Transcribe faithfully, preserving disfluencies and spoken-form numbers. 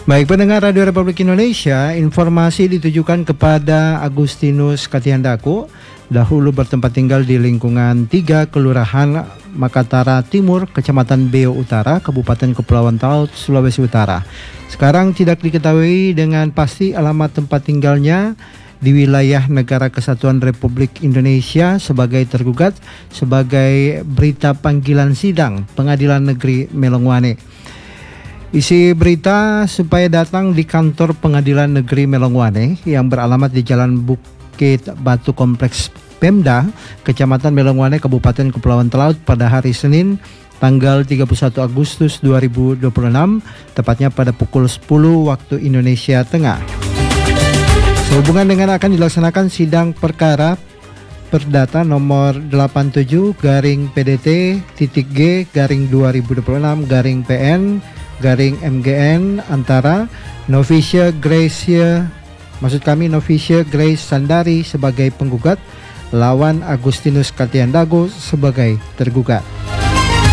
Baik pendengar Radio Republik Indonesia, informasi ditujukan kepada Agustinus Katihandako, dahulu bertempat tinggal di lingkungan tiga Kelurahan Makatara Timur, Kecamatan Beo Utara, Kabupaten Kepulauan Talaut, Sulawesi Utara. Sekarang tidak diketahui dengan pasti alamat tempat tinggalnya di wilayah Negara Kesatuan Republik Indonesia sebagai tergugat sebagai berita panggilan sidang Pengadilan Negeri Melongwane. Isi berita supaya datang di kantor Pengadilan Negeri Melongwane yang beralamat di Jalan Bukit Batu Kompleks Pemda, Kecamatan Melongwane, Kabupaten Kepulauan Talaut pada hari Senin tanggal tiga puluh satu Agustus dua ribu dua puluh enam, tepatnya pada pukul sepuluh waktu Indonesia Tengah. Sehubungan dengan akan dilaksanakan sidang perkara Perdata nomor delapan puluh tujuh garing P D T titik G garing dua ribu dua puluh enam garing P N garing M G N antara Novicia Grace, maksud kami Novicia Grace Sandari sebagai penggugat lawan Agustinus Katihandako sebagai tergugat.